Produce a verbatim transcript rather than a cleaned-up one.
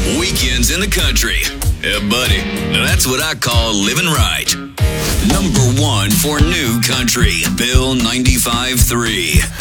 Weekends in the country. Yeah, buddy, now that's what I call living right. Number one for new country, Bill ninety-five three.